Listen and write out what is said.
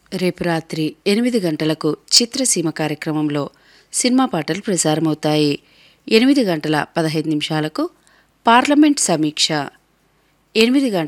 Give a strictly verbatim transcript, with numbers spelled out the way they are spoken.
రేపు రాత్రి ఎనిమిది గంటలకు చిత్రసీమ కార్యక్రమంలో సినిమా పాటలు ప్రసారమవుతాయి. ఎనిమిది గంటల పదహైదు నిమిషాలకు పార్లమెంట్ సమీక్ష, ఎనిమిది గంటల